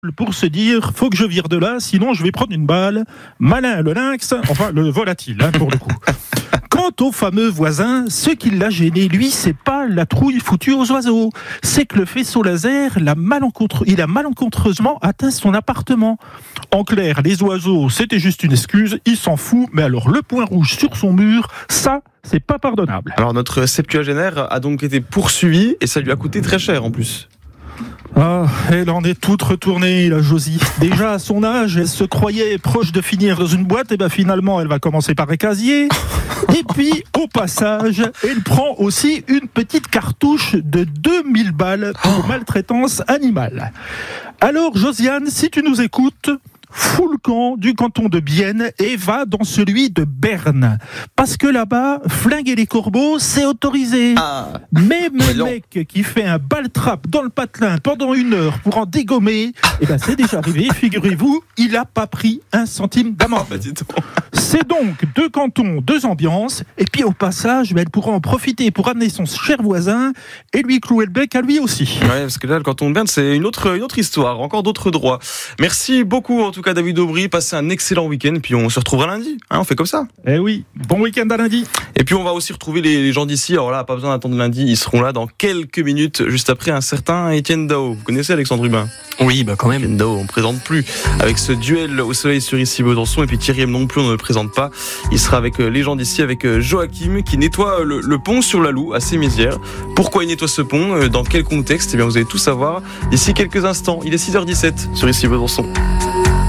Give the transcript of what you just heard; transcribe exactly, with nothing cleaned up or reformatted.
pour se dire, faut que je vire de là, sinon je vais prendre une balle. Malin le lynx, enfin le volatile, hein, pour le coup. Quant au fameux voisin, ce qui l'a gêné, lui, c'est pas la trouille foutue aux oiseaux. C'est que le faisceau laser, l'a malencontre... il a malencontreusement atteint son appartement. En clair, les oiseaux, c'était juste une excuse, il s'en fout, mais alors le point rouge sur son mur, ça, c'est pas pardonnable. Alors notre septuagénaire a donc été poursuivi et ça lui a coûté très cher en plus. Ah, elle en est toute retournée, la Josie. Déjà à son âge, elle se croyait proche de finir dans une boîte, et ben finalement, elle va commencer par un casier. Et puis, au passage, elle prend aussi une petite cartouche de deux mille balles pour maltraitance animale. Alors, Josiane, si tu nous écoutes, fous le camp du canton de Bienne et va dans celui de Berne. Parce que là-bas, flinguer les corbeaux, c'est autorisé. Ah. Même un mec qui fait un bal-trap dans le patelin pendant une heure pour en dégommer, eh ben c'est déjà arrivé, figurez-vous, il n'a pas pris un centime d'amende. Oh, bah c'est donc deux cantons, deux ambiances, et puis au passage, ben, elle pourra en profiter pour amener son cher voisin et lui clouer le bec à lui aussi. Ouais, parce que là, le canton de Berne, c'est une autre, une autre histoire, encore d'autres droits. Merci beaucoup, en tout cas, David Aubry, passez un excellent week-end, puis on se retrouvera lundi, hein, on fait comme ça. Eh oui, bon week-end à lundi. Et puis on va aussi retrouver les, les gens d'ici, alors là, pas besoin d'attendre lundi, ils seront là dans quelques minutes, juste après un certain Étienne Dao. Vous connaissez Alexandre Hubin ? Oui, bah quand même. Étienne Dao, on ne présente plus, avec ce duel au soleil sur ici Besançon, et puis Thierry M non plus, on ne le présente pas. Il sera avec les gens d'ici, avec Joachim, qui nettoie le, le pont sur la Loue, à Sémézières. Pourquoi il nettoie ce pont ? Dans quel contexte ? Eh bien, vous allez tout savoir d'ici quelques instants. Il est six heures dix-sept sur ici Besançon.